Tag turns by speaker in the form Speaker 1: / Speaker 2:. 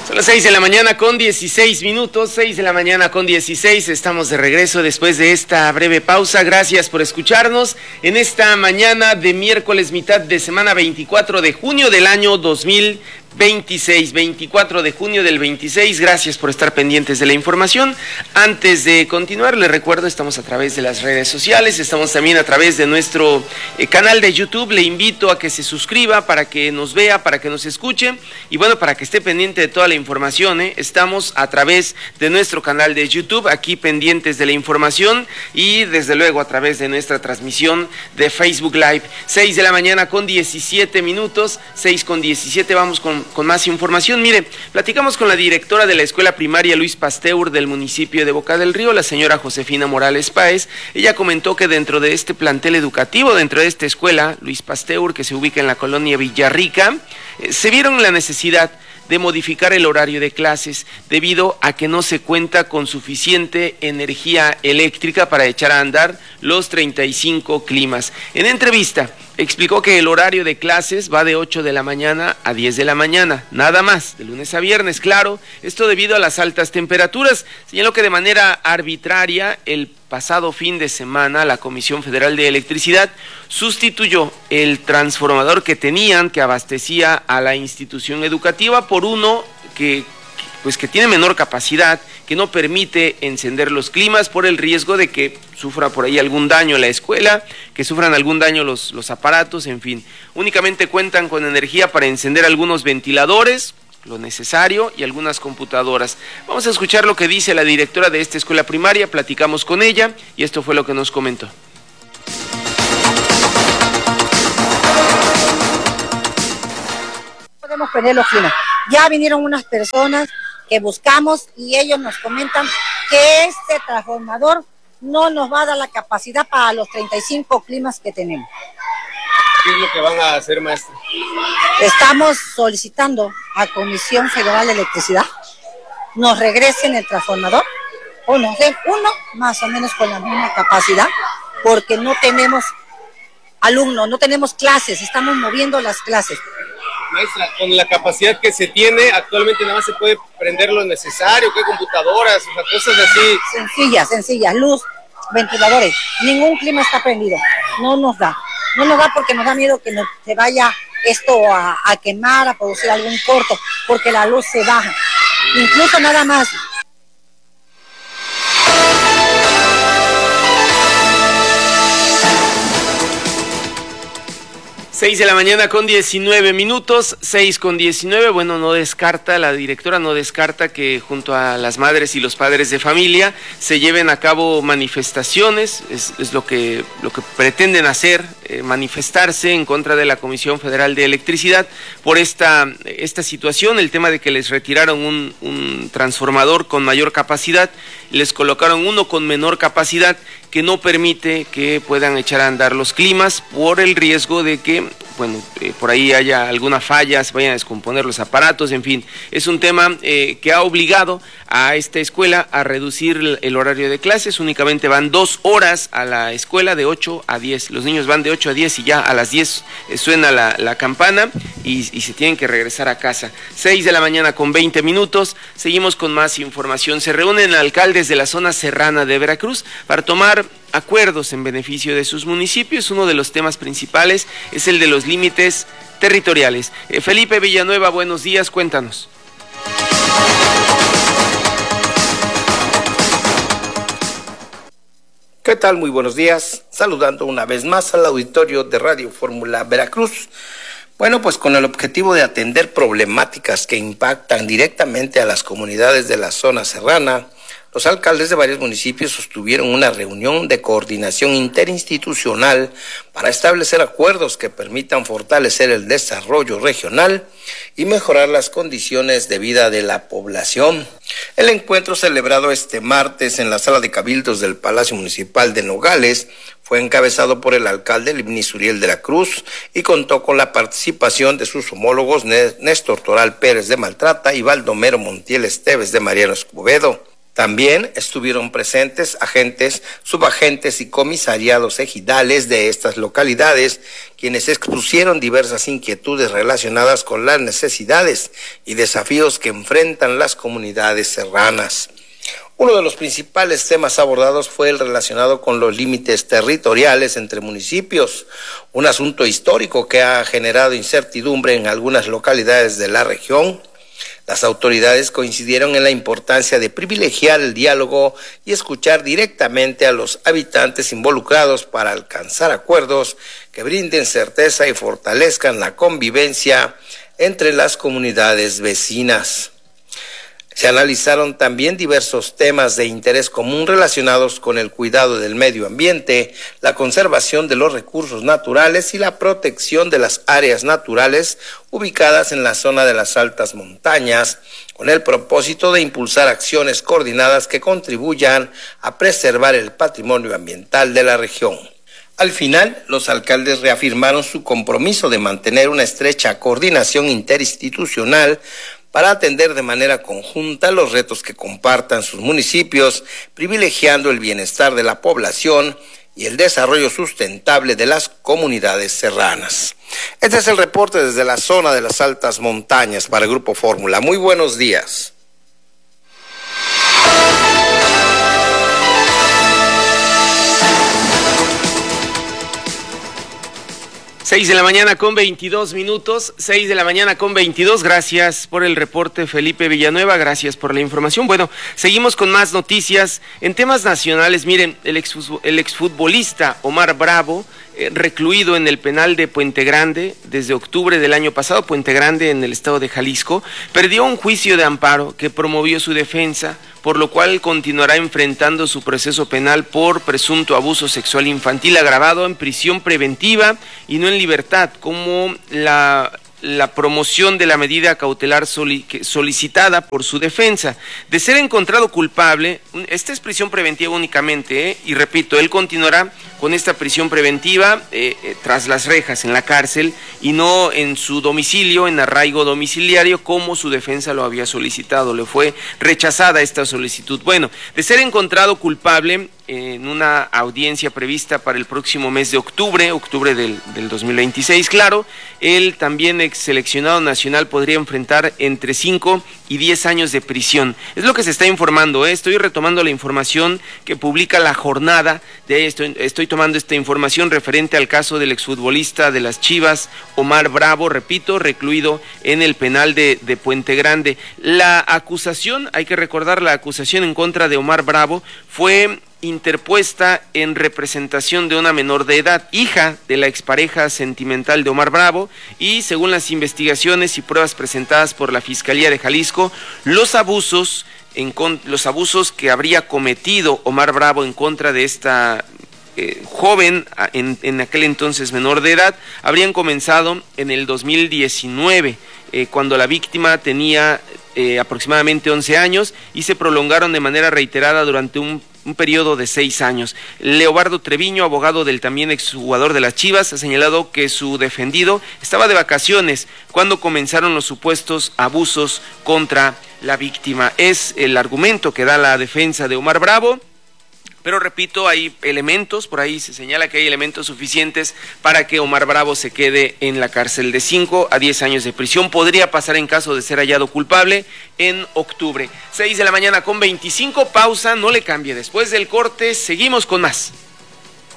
Speaker 1: Son las 6 de la mañana con 16 minutos, 6 de la mañana con 16, estamos de regreso después de esta breve pausa. Gracias por escucharnos en esta mañana de miércoles, mitad de semana, 24 de junio del año 2026, 24 de junio del 26, gracias por estar pendientes de la información. Antes de continuar, les recuerdo, estamos a través de las redes sociales, estamos también a través de nuestro canal de YouTube. Le invito a que se suscriba para que nos vea, para que nos escuche y bueno, para que esté pendiente de toda la información. Estamos a través de nuestro canal de YouTube, aquí pendientes de la información y desde luego a través de nuestra transmisión de Facebook Live. 6 de la mañana con 17 minutos, 6 con 17, vamos con más información. Mire, platicamos con la directora de la escuela primaria Luis Pasteur del municipio de Boca del Río, la señora Josefina Morales Páez. Ella comentó que dentro de este plantel educativo, dentro de esta escuela Luis Pasteur, que se ubica en la colonia Villarrica, se vieron la necesidad de modificar el horario de clases debido a que no se cuenta con suficiente energía eléctrica para echar a andar los 35 climas. En entrevista explicó que el horario de clases va de 8 de la mañana a 10 de la mañana, nada más, de lunes a viernes, claro, esto debido a las altas temperaturas. Señaló que de manera arbitraria el pasado fin de semana la Comisión Federal de Electricidad sustituyó el transformador que tenían, que abastecía a la institución educativa, por uno que tiene menor capacidad, que no permite encender los climas por el riesgo de que sufra por ahí algún daño la escuela, que sufran algún daño los aparatos, en fin. Únicamente cuentan con energía para encender algunos ventiladores, lo necesario, y algunas computadoras. Vamos a escuchar lo que dice la directora de esta escuela primaria. Platicamos con ella y esto fue lo que nos comentó.
Speaker 2: Podemos ponerlo fino. Ya vinieron unas personas que buscamos y ellos nos comentan que este transformador no nos va a dar la capacidad para los 35 climas que tenemos.
Speaker 3: ¿Qué es lo que van a hacer, maestra?
Speaker 2: Estamos solicitando a Comisión Federal de Electricidad nos regresen el transformador o nos den uno más o menos con la misma capacidad, porque no tenemos alumnos, no tenemos clases, estamos moviendo las clases.
Speaker 3: Maestra, con la capacidad que se tiene, actualmente nada más se puede prender lo necesario, ¿qué? Computadoras, o sea, cosas así.
Speaker 2: Sencillas, luz, ventiladores, ningún clima está prendido, no nos da porque nos da miedo que se vaya esto a quemar, a producir algún corto, porque la luz se baja, incluso nada más.
Speaker 1: 6 de la mañana con 19 minutos, 6 con 19, bueno, la directora no descarta que junto a las madres y los padres de familia se lleven a cabo manifestaciones, es lo que pretenden hacer, manifestarse en contra de la Comisión Federal de Electricidad por esta situación, el tema de que les retiraron un transformador con mayor capacidad, les colocaron uno con menor capacidad que no permite que puedan echar a andar los climas por el riesgo de que, por ahí haya alguna falla, se vayan a descomponer los aparatos, en fin. Es un tema que ha obligado a esta escuela a reducir el horario de clases. Únicamente van 2 horas a la escuela de 8 a 10. Los niños van de 8 a 10 y ya a las 10 suena la campana y se tienen que regresar a casa. 6 de la mañana con 20 minutos. Seguimos con más información. Se reúnen alcaldes de la zona serrana de Veracruz para tomar acuerdos en beneficio de sus municipios. Uno de los temas principales es el de los límites territoriales. Felipe Villanueva, buenos días, cuéntanos.
Speaker 4: ¿Qué tal? Muy buenos días. Saludando una vez más al auditorio de Radio Fórmula Veracruz. Bueno, pues con el objetivo de atender problemáticas que impactan directamente a las comunidades de la zona serrana, los alcaldes de varios municipios sostuvieron una reunión de coordinación interinstitucional para establecer acuerdos que permitan fortalecer el desarrollo regional y mejorar las condiciones de vida de la población. El encuentro, celebrado este martes en la sala de cabildos del Palacio Municipal de Nogales, fue encabezado por el alcalde Libnis Uriel de la Cruz y contó con la participación de sus homólogos Néstor Toral Pérez de Maltrata y Baldomero Montiel Esteves de Mariano Escobedo. También estuvieron presentes agentes, subagentes y comisariados ejidales de estas localidades, quienes expusieron diversas inquietudes relacionadas con las necesidades y desafíos que enfrentan las comunidades serranas. Uno de los principales temas abordados fue el relacionado con los límites territoriales entre municipios, un asunto histórico que ha generado incertidumbre en algunas localidades de la región. Las autoridades coincidieron en la importancia de privilegiar el diálogo y escuchar directamente a los habitantes involucrados para alcanzar acuerdos que brinden certeza y fortalezcan la convivencia entre las comunidades vecinas. Se analizaron también diversos temas de interés común relacionados con el cuidado del medio ambiente, la conservación de los recursos naturales y la protección de las áreas naturales ubicadas en la zona de las altas montañas, con el propósito de impulsar acciones coordinadas que contribuyan a preservar el patrimonio ambiental de la región. Al final, los alcaldes reafirmaron su compromiso de mantener una estrecha coordinación interinstitucional para atender de manera conjunta los retos que compartan sus municipios, privilegiando el bienestar de la población y el desarrollo sustentable de las comunidades serranas. Este es el reporte desde la zona de las altas montañas para el Grupo Fórmula. Muy buenos días.
Speaker 1: 6 de la mañana con 22 minutos, 6 de la mañana con 22, gracias por el reporte Felipe Villanueva, gracias por la información. Bueno, seguimos con más noticias. En temas nacionales, miren, el exfutbolista Omar Bravo, recluido en el penal de Puente Grande desde octubre del año pasado, Puente Grande en el estado de Jalisco, perdió un juicio de amparo que promovió su defensa, por lo cual continuará enfrentando su proceso penal por presunto abuso sexual infantil agravado en prisión preventiva y no en libertad, como la promoción de la medida cautelar solicitada por su defensa. De ser encontrado culpable, esta es prisión preventiva únicamente, y repito, él continuará con esta prisión preventiva tras las rejas en la cárcel y no en su domicilio, en arraigo domiciliario, como su defensa lo había solicitado. Le fue rechazada esta solicitud. Bueno, de ser encontrado culpable en una audiencia prevista para el próximo mes de octubre del 2026, claro, él también ex seleccionado nacional podría enfrentar entre 5 y 10 años de prisión. Es lo que se está informando, estoy retomando la información que publica La Jornada, estoy tomando esta información referente al caso del exfutbolista de las Chivas, Omar Bravo, repito, recluido en el penal de Puente Grande. La acusación, hay que recordar, la acusación en contra de Omar Bravo fue interpuesta en representación de una menor de edad, hija de la expareja sentimental de Omar Bravo, y según las investigaciones y pruebas presentadas por la Fiscalía de Jalisco, los abusos que habría cometido Omar Bravo en contra de esta joven, en aquel entonces menor de edad, habrían comenzado en el 2019, cuando la víctima tenía aproximadamente 11 años y se prolongaron de manera reiterada durante un periodo de 6 años. Leobardo Treviño, abogado del también exjugador de las Chivas, ha señalado que su defendido estaba de vacaciones cuando comenzaron los supuestos abusos contra la víctima. Es el argumento que da la defensa de Omar Bravo. Pero repito, hay elementos, por ahí se señala que hay elementos suficientes para que Omar Bravo se quede en la cárcel de 5 a 10 años de prisión. Podría pasar en caso de ser hallado culpable en octubre. 6 de la mañana con 25, pausa, no le cambie. Después del corte, seguimos con más.